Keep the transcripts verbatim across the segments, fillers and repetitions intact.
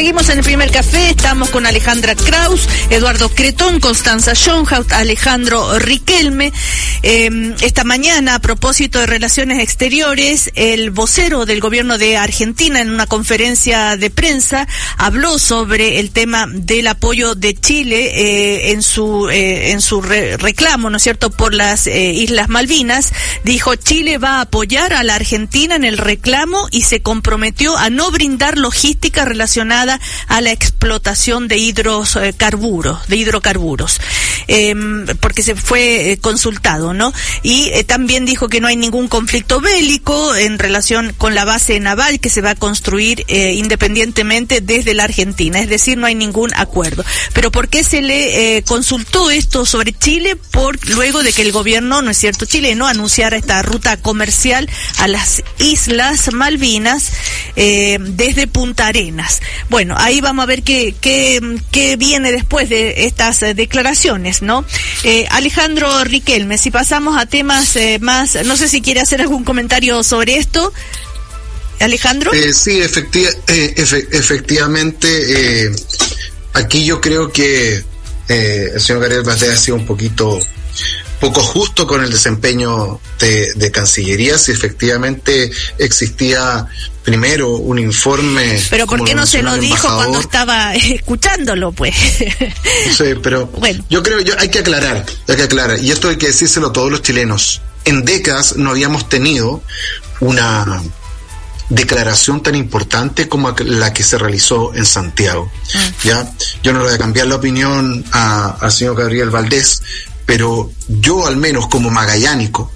Seguimos en el primer café, estamos con Alejandra Kraus, Eduardo Cretón, Constanza Schoenhaut, Alejandro Riquelme. Eh, esta mañana, a propósito de relaciones exteriores, el vocero del gobierno de Argentina, en una conferencia de prensa, habló sobre el tema del apoyo de Chile eh, en su eh, en su re reclamo, ¿no es cierto?, por las eh, Islas Malvinas. Dijo: Chile va a apoyar a la Argentina en el reclamo y se comprometió a no brindar logística relacionada a la explotación de hidrocarburos, de hidrocarburos, eh, porque se fue eh, consultado, ¿no? Y eh, también dijo que no hay ningún conflicto bélico en relación con la base naval que se va a construir eh, independientemente desde la Argentina, es decir, no hay ningún acuerdo. Pero ¿por qué se le eh, consultó esto sobre Chile? Por luego de que el gobierno, ¿no es cierto?, chileno anunciara esta ruta comercial a las Islas Malvinas eh, desde Punta Arenas. Bueno, ahí vamos a ver qué, qué, qué viene después de estas eh, declaraciones, ¿no? Eh, Alejandro Riquelme, si pasamos a temas eh, más, no sé si quiere hacer algún comentario sobre esto. Alejandro. Eh, sí, efecti eh, efe efectivamente, eh, aquí yo creo que eh, el señor Gabriel Valdés ha sido un poquito poco justo con el desempeño de, de Cancillería. Si efectivamente existía primero un informe. Pero ¿por qué no se lo dijo cuando estaba escuchándolo, pues? Sí, pero bueno, yo creo que hay que aclarar, hay que aclarar, y esto hay que decírselo a todos los chilenos. En décadas no habíamos tenido una declaración tan importante como la que se realizó en Santiago. Ah. Ya, yo no le voy a cambiar la opinión a, al señor Gabriel Valdés, pero yo, al menos como magallánico,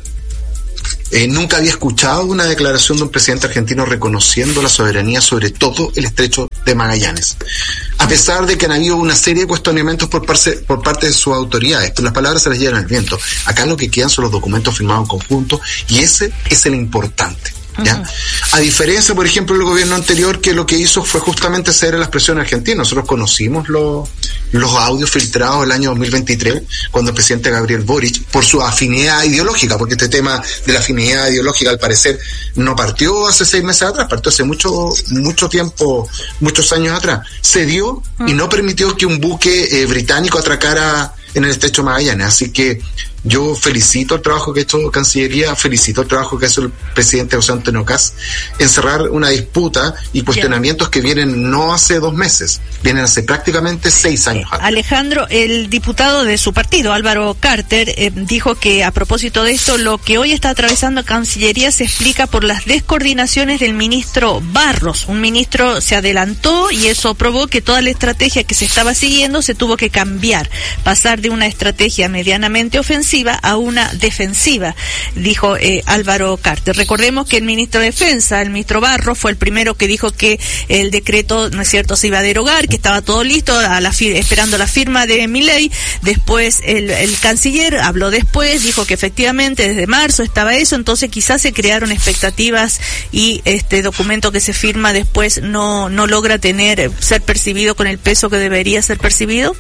eh, nunca había escuchado una declaración de un presidente argentino reconociendo la soberanía sobre todo el estrecho de Magallanes, a pesar de que han habido una serie de cuestionamientos por parte, por parte de sus autoridades, pero las palabras se las llevan al viento. Acá lo que quedan son los documentos firmados en conjunto, y ese es el importante. ¿Ya? Uh-huh. A diferencia, por ejemplo, del gobierno anterior, que lo que hizo fue justamente ceder a las presiones argentinas. Nosotros conocimos los, los audios filtrados el año dos mil veintitrés, cuando el presidente Gabriel Boric, por su afinidad ideológica, porque este tema de la afinidad ideológica al parecer no partió hace seis meses atrás, partió hace mucho mucho tiempo, muchos años atrás, cedió uh-huh. y no permitió que un buque eh, británico atracara en el estrecho Magallanes. Así que yo felicito el trabajo que ha hecho Cancillería, felicito el trabajo que ha hecho el presidente José Antonio Kast en cerrar una disputa y cuestionamientos yeah. que vienen no hace dos meses, vienen hace prácticamente seis años. Eh, Alejandro, el diputado de su partido, Álvaro Carter, eh, dijo que a propósito de esto, lo que hoy está atravesando Cancillería se explica por las descoordinaciones del ministro Barros. Un ministro se adelantó y eso probó que toda la estrategia que se estaba siguiendo se tuvo que cambiar, pasar de una estrategia medianamente ofensiva a una defensiva, dijo eh, Álvaro Carter. Recordemos que el ministro de Defensa, el ministro Barros, fue el primero que dijo que el decreto, ¿no es cierto?, se iba a derogar, que estaba todo listo, a la esperando la firma de Milei. Después el, el canciller habló después, dijo que efectivamente desde marzo estaba eso, entonces quizás se crearon expectativas y este documento que se firma después no, no logra tener, ser percibido con el peso que debería ser percibido.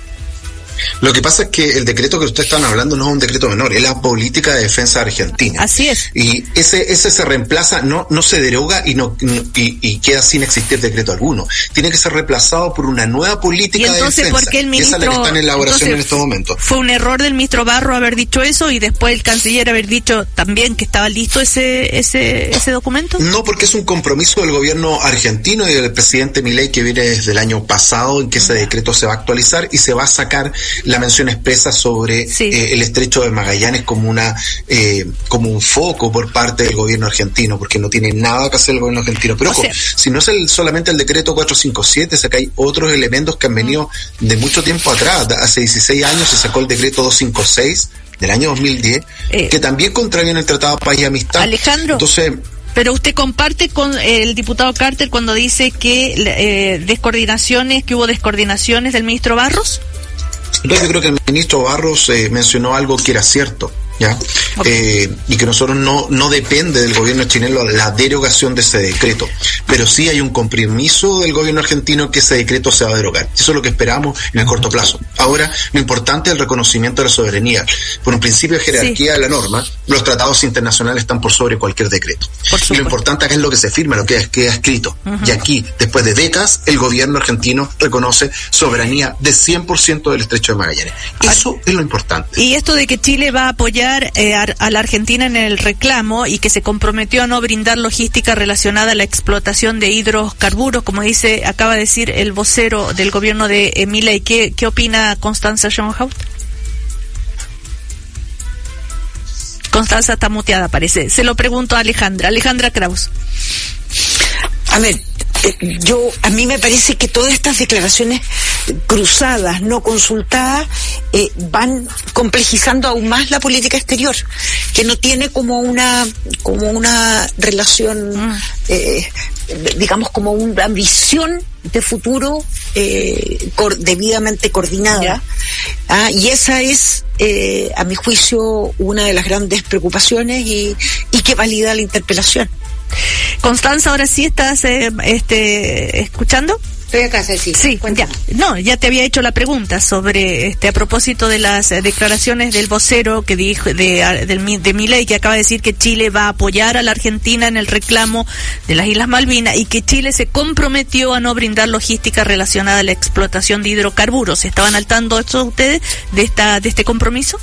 Lo que pasa es que el decreto que ustedes están hablando no es un decreto menor, es la política de defensa argentina. Así es. Y ese ese se reemplaza, no no se deroga y no y, y queda sin existir decreto alguno. Tiene que ser reemplazado por una nueva política de defensa. ¿Y entonces por qué el ministro? Esa es la que está en elaboración en estos momentos. Fue un error del ministro Barro haber dicho eso y después el canciller haber dicho también que estaba listo ese ese ese documento. No, porque es un compromiso del gobierno argentino y del presidente Milei que viene desde el año pasado, en que ese decreto se va a actualizar y se va a sacar la mención expresa sobre sí. eh, el estrecho de Magallanes como una eh, como un foco por parte del gobierno argentino, porque no tiene nada que hacer el gobierno argentino. Pero ojo, o sea, si no es el, solamente el decreto cuatrocientos cincuenta y siete, acá hay otros elementos que han venido de mucho tiempo atrás. Hace dieciséis años se sacó el decreto doscientos cincuenta y seis del año dos mil diez, eh, que también contraviene el Tratado de Paz y Amistad. Alejandro, entonces, pero usted comparte con el diputado Carter cuando dice que eh, descoordinaciones, que hubo descoordinaciones del ministro Barros. Entonces yo creo que el ministro Barros eh, mencionó algo que era cierto, ¿ya? Okay. Eh, y que nosotros no, no depende del gobierno chileno la derogación de ese decreto, pero sí hay un compromiso del gobierno argentino que ese decreto se va a derogar. Eso es lo que esperamos en el corto plazo. Ahora, lo importante es el reconocimiento de la soberanía. Por un principio de jerarquía sí. de la norma, los tratados internacionales están por sobre cualquier decreto. Y lo importante acá es lo que se firma, lo que queda escrito. Uh-huh. Y aquí, después de décadas, el gobierno argentino reconoce soberanía de cien por ciento del Estrecho de Magallanes. Eso es lo importante. Y esto de que Chile va a apoyar eh, a, a la Argentina en el reclamo y que se comprometió a no brindar logística relacionada a la explotación de hidrocarburos, como dice, acaba de decir el vocero del gobierno de eh, Milei. ¿Qué, qué opina Constanza Schoenhout? Constanza está muteada, parece. Se lo pregunto a Alejandra. Alejandra Kraus. A ver, eh, yo a mí me parece que todas estas declaraciones cruzadas, no consultadas, eh, van complejizando aún más la política exterior, que no tiene como una como una relación, mm. eh, digamos, como una visión de futuro eh, cor- debidamente coordinada. Yeah. Ah, y esa es, eh, a mi juicio, una de las grandes preocupaciones y, y que valida la interpelación. Constanza, ahora sí estás eh, este, escuchando. Estoy acá, sí. Sí, ya. No, ya te había hecho la pregunta sobre, este, a propósito de las eh, declaraciones del vocero que dijo, de, de, de Milei, que acaba de decir que Chile va a apoyar a la Argentina en el reclamo de las Islas Malvinas y que Chile se comprometió a no brindar logística relacionada a la explotación de hidrocarburos. ¿Estaban al tanto esto ustedes de esta, de este compromiso?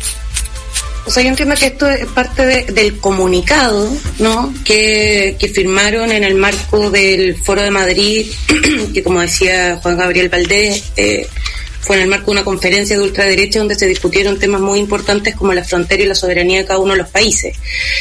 O sea, yo entiendo que esto es parte de, del comunicado, ¿no?, que, que firmaron en el marco del Foro de Madrid, que, como decía Juan Gabriel Valdés, eh, fue en el marco de una conferencia de ultraderecha donde se discutieron temas muy importantes como la frontera y la soberanía de cada uno de los países.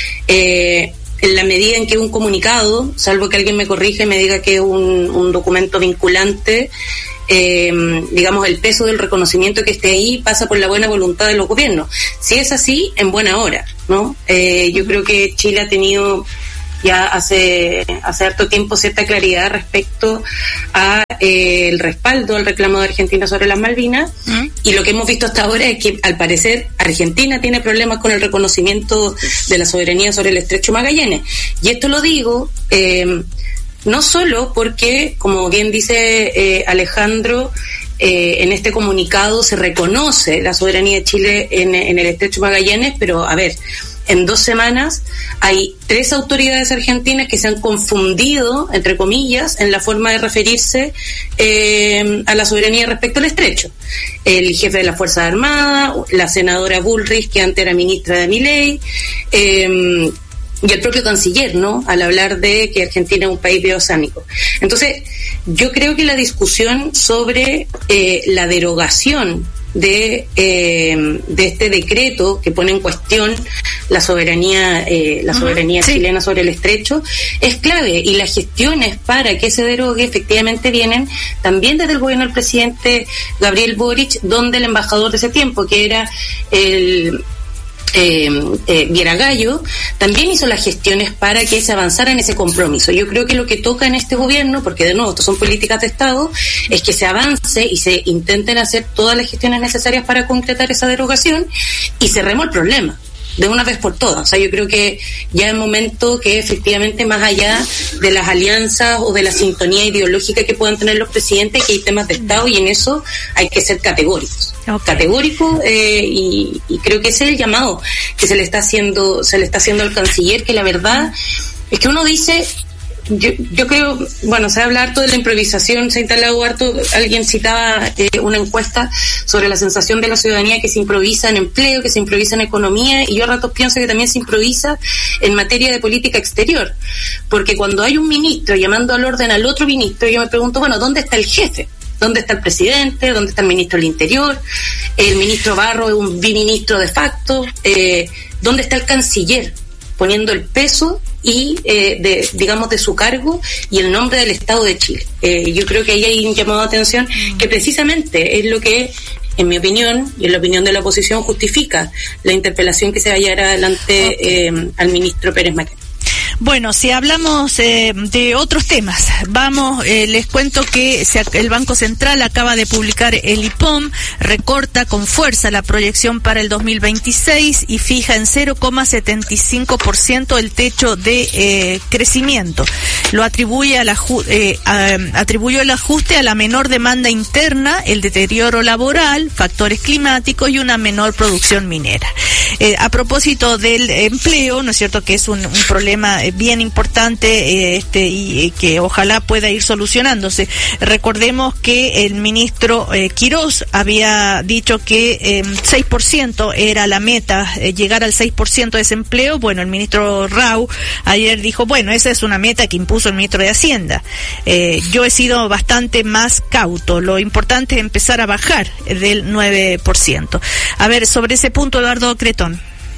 Eh, en la medida en que un comunicado, salvo que alguien me corrija y me diga que es un, un documento vinculante, Eh, digamos, el peso del reconocimiento que esté ahí pasa por la buena voluntad de los gobiernos. Si es así, en buena hora, ¿no? Eh, yo creo que Chile ha tenido ya hace hace harto tiempo cierta claridad respecto a eh, el respaldo al reclamo de Argentina sobre las Malvinas, ¿Mm? Y lo que hemos visto hasta ahora es que, al parecer, Argentina tiene problemas con el reconocimiento de la soberanía sobre el Estrecho Magallanes. Y esto lo digo eh, no solo porque, como bien dice eh, Alejandro, eh, en este comunicado se reconoce la soberanía de Chile en, en el Estrecho Magallanes, pero a ver, en dos semanas hay tres autoridades argentinas que se han confundido, entre comillas, en la forma de referirse eh, a la soberanía respecto al estrecho. El jefe de la Fuerza Armada, la senadora Bullrich, que antes era ministra de Milei, eh, y el propio canciller, ¿no?, al hablar de que Argentina es un país bioceánico. Entonces, yo creo que la discusión sobre eh, la derogación de eh, de este decreto que pone en cuestión la soberanía eh, la soberanía uh-huh, sí. chilena sobre el estrecho es clave, y las gestiones para que se derogue efectivamente vienen también desde el gobierno del presidente Gabriel Boric, donde el embajador de ese tiempo, que era el Eh, eh, Vieragallo, también hizo las gestiones para que se avanzara en ese compromiso. Yo creo que lo que toca en este gobierno, porque de nuevo esto son políticas de Estado, es que se avance y se intenten hacer todas las gestiones necesarias para concretar esa derogación y cerremos el problema de una vez por todas. O sea, yo creo que ya es momento que efectivamente, más allá de las alianzas o de la sintonía ideológica que puedan tener los presidentes, que hay temas de Estado y en eso hay que ser categóricos. Okay. Categórico eh, y, y creo que ese es el llamado que se le está haciendo se le está haciendo al canciller, que la verdad es que uno dice, yo, yo creo, bueno, se habla harto de la improvisación, se ha instalado harto, alguien citaba eh, una encuesta sobre la sensación de la ciudadanía que se improvisa en empleo, que se improvisa en economía, y yo a ratos pienso que también se improvisa en materia de política exterior, porque cuando hay un ministro llamando al orden al otro ministro, yo me pregunto, bueno, ¿dónde está el jefe? ¿Dónde está el presidente? ¿Dónde está el ministro del Interior? El ministro Barro es un biministro de facto. Eh, ¿Dónde está el canciller? Poniendo el peso y, eh, de, digamos, de su cargo y el nombre del Estado de Chile. Eh, yo creo que ahí hay un llamado de atención que precisamente es lo que, en mi opinión, y en la opinión de la oposición, justifica la interpelación que se va a llevar adelante eh, al ministro Pérez Maquet. Bueno, si hablamos eh, de otros temas, vamos, eh, les cuento que se, el Banco Central acaba de publicar el I P O M, recorta con fuerza la proyección para el dos mil veintiséis y fija en cero coma setenta y cinco por ciento el techo de eh, crecimiento. Lo atribuye a la, eh, a, atribuyó el ajuste a la menor demanda interna, el deterioro laboral, factores climáticos y una menor producción minera. Eh, a propósito del empleo, ¿no es cierto?, que es un, un problema bien importante eh, este y eh, que ojalá pueda ir solucionándose. Recordemos que el ministro eh, Quirós había dicho que eh, seis por ciento era la meta, eh, llegar al seis por ciento de desempleo. Bueno, el ministro Rau ayer dijo, bueno, esa es una meta que impuso el ministro de Hacienda. Eh, yo he sido bastante más cauto. Lo importante es empezar a bajar del nueve por ciento. A ver, sobre ese punto, Eduardo Cretón.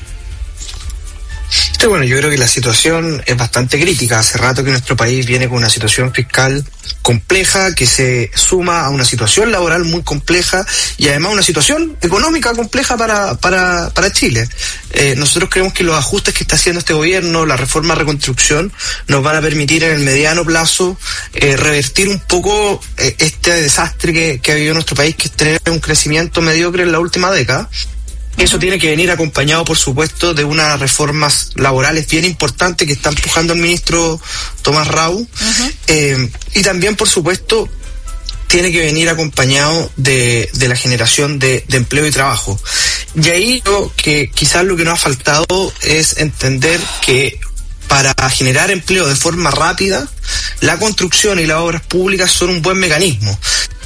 Sí, bueno, yo creo que la situación es bastante crítica. Hace rato que nuestro país viene con una situación fiscal compleja que se suma a una situación laboral muy compleja y además una situación económica compleja para para para Chile. Eh, nosotros creemos que los ajustes que está haciendo este gobierno, la reforma reconstrucción, nos van a permitir en el mediano plazo eh, revertir un poco eh, este desastre que, que ha vivido nuestro país, que es tener un crecimiento mediocre en la última década. Eso tiene que venir acompañado, por supuesto, de unas reformas laborales bien importantes que está empujando el ministro Tomás Rau. Uh-huh. Eh, y también, por supuesto, tiene que venir acompañado de, de la generación de, de empleo y trabajo. Y ahí creo que quizás lo que nos ha faltado es entender que para generar empleo de forma rápida, la construcción y las obras públicas son un buen mecanismo.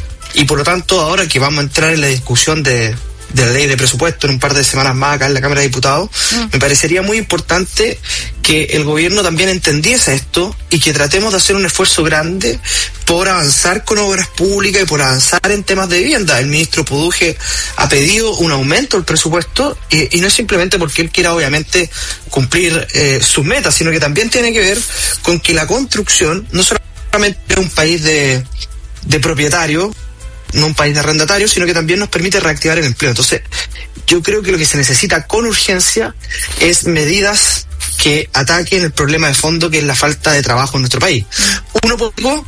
Y por lo tanto, ahora que vamos a entrar en la discusión de de la ley de presupuesto en un par de semanas más acá en la Cámara de Diputados, mm. me parecería muy importante que el gobierno también entendiese esto y que tratemos de hacer un esfuerzo grande por avanzar con obras públicas y por avanzar en temas de vivienda. El ministro Poduje ha pedido un aumento del presupuesto y, y no es simplemente porque él quiera obviamente cumplir eh, sus metas, sino que también tiene que ver con que la construcción no solamente es un país de, de propietarios, no un país de arrendatarios, sino que también nos permite reactivar el empleo. Entonces, yo creo que lo que se necesita con urgencia es medidas que ataquen el problema de fondo, que es la falta de trabajo en nuestro país. Uno poco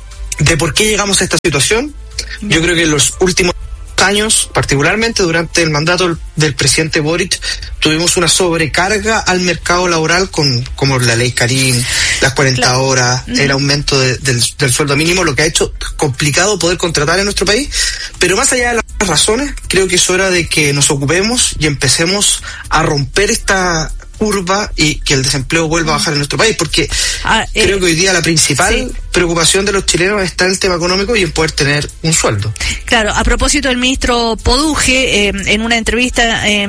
de por qué llegamos a esta situación. Yo creo que en los últimos años, particularmente durante el mandato del, del presidente Boric, tuvimos una sobrecarga al mercado laboral con como la ley Karim, las cuarenta claro. horas, uh-huh. el aumento de, del, del sueldo mínimo, lo que ha hecho complicado poder contratar en nuestro país. Pero más allá de las razones, creo que es hora de que nos ocupemos y empecemos a romper esta curva y que el desempleo vuelva a bajar en nuestro país, porque ah, eh, creo que hoy día la principal sí. preocupación de los chilenos está en el tema económico y en poder tener un sueldo. Claro, a propósito del ministro Poduje, eh, en una entrevista eh,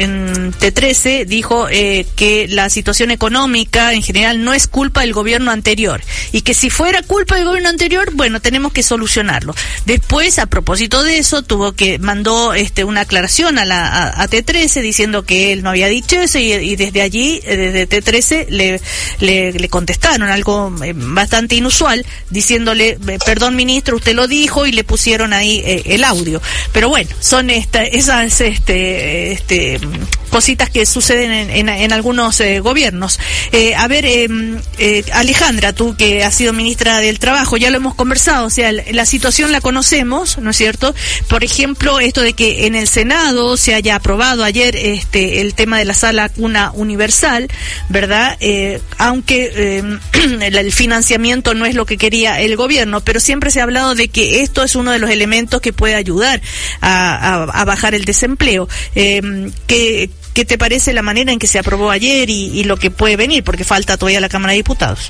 en T trece dijo eh, que la situación económica en general no es culpa del gobierno anterior y que si fuera culpa del gobierno anterior, bueno, tenemos que solucionarlo. Después, a propósito de eso, tuvo que mandó este una aclaración a la a, a T trece diciendo que él no había dicho eso y, y desde allí, desde T trece, le, le, le contestaron algo eh, bastante inusual, diciéndole, perdón ministro, usted lo dijo, y le pusieron ahí eh, el audio. Pero bueno, son esta, esas este, este, cositas que suceden en, en, en algunos eh, gobiernos. Eh, a ver, eh, eh, Alejandra, tú que has sido ministra del Trabajo, ya lo hemos conversado, o sea, la situación la conocemos, ¿no es cierto? Por ejemplo, esto de que en el Senado se haya aprobado ayer este el tema de la sala cuna universal, ¿verdad? Eh, aunque eh, el, el financiamiento no es lo que quería el gobierno, pero siempre se ha hablado de que esto es uno de los elementos que puede ayudar a, a, a bajar el desempleo. Eh, ¿qué, ¿Qué te parece la manera en que se aprobó ayer y, y lo que puede venir? Porque falta todavía la Cámara de Diputados.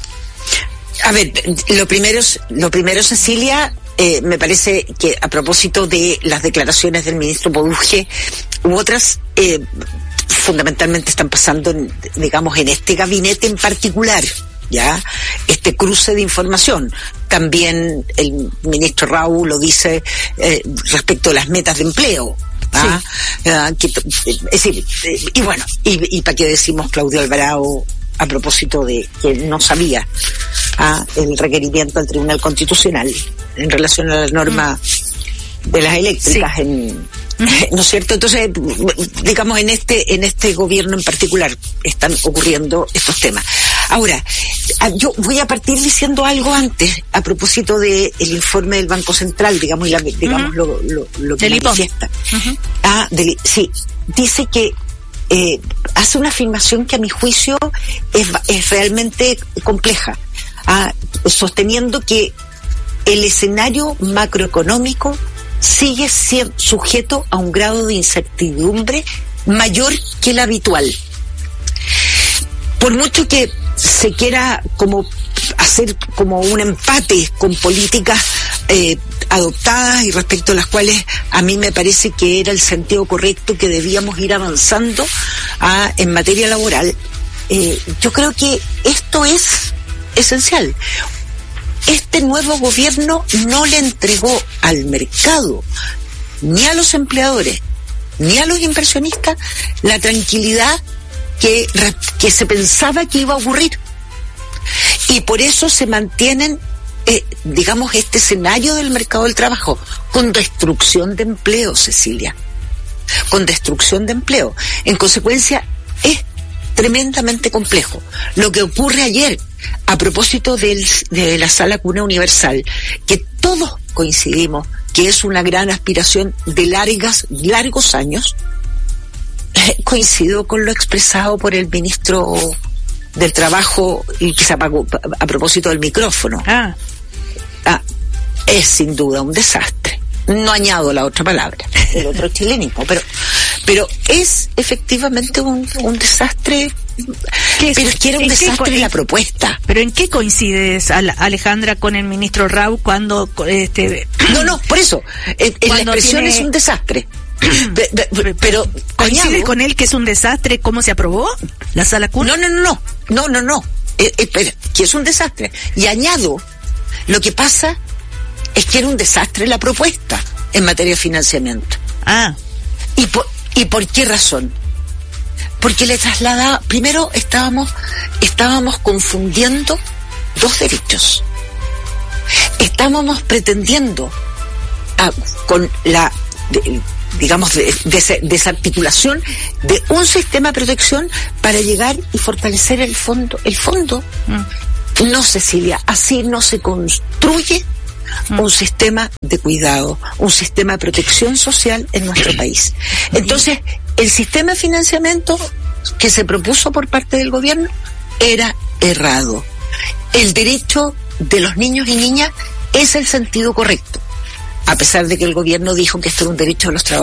A ver, lo primero, lo primero Cecilia, eh, me parece que a propósito de las declaraciones del ministro Poduje u otras, eh, fundamentalmente están pasando, en, digamos, en este gabinete en particular, ya, este cruce de información. También el ministro Rau lo dice eh, respecto a las metas de empleo. ¿Ah? Sí. Uh, que, es decir, eh, y bueno, y, y para qué decimos Claudio Alvarado a propósito de que no sabía ¿ah? el requerimiento al Tribunal Constitucional en relación a la norma mm. de las eléctricas, sí. en, ¿no es cierto? Entonces, digamos, en este en este gobierno en particular están ocurriendo estos temas. Ahora, yo voy a partir diciendo algo antes, a propósito del informe del Banco Central, digamos, y la, digamos uh-huh. lo, lo, lo que manifiesta. Uh-huh. Ah, del, sí, dice que eh, hace una afirmación que a mi juicio es, es realmente compleja, ah, sosteniendo que el escenario macroeconómico sigue siendo sujeto a un grado de incertidumbre mayor que el habitual. Por mucho que se quiera como hacer como un empate con políticas eh, adoptadas y respecto a las cuales a mí me parece que era el sentido correcto, que debíamos ir avanzando a, en materia laboral, eh, yo creo que esto es esencial. Este nuevo gobierno no le entregó al mercado, ni a los empleadores, ni a los inversionistas, la tranquilidad que, que se pensaba que iba a ocurrir. Y por eso se mantienen, eh, digamos, este escenario del mercado del trabajo, con destrucción de empleo, Cecilia. Con destrucción de empleo. En consecuencia, es tremendamente complejo. Lo que ocurre ayer, a propósito del, de la Sala Cuna Universal, que todos coincidimos que es una gran aspiración de largas, largos años, eh, coincido con lo expresado por el ministro del Trabajo, y que se apagó a propósito del micrófono. Ah. Ah, es sin duda un desastre. No añado la otra palabra, el otro chilenismo, pero pero es efectivamente un, un desastre. Pero es que era un desastre la propuesta. ¿Pero en qué coincides, Alejandra, con el ministro Rau cuando este no, no, por eso, en, en la expresión tiene... es un desastre. Pero ¿coincide añado... con él que es un desastre cómo se aprobó la Sala Cuna? No, no, no, no, no, no, eh, espera, que es un desastre. Y añado, lo que pasa es que era un desastre la propuesta en materia de financiamiento. Ah. ¿Y por, y por qué razón? Porque le trasladaba, primero estábamos, estábamos confundiendo dos derechos. Estábamos pretendiendo a, con la, de, digamos, de, de, desarticulación de un sistema de protección para llegar y fortalecer el fondo. El fondo, mm. no, Cecilia, así no se construye mm. un sistema de cuidado, un sistema de protección social en nuestro país. Entonces, el sistema de financiamiento que se propuso por parte del gobierno era errado. El derecho de los niños y niñas es el sentido correcto, a pesar de que el gobierno dijo que esto era un derecho de los trabajadores.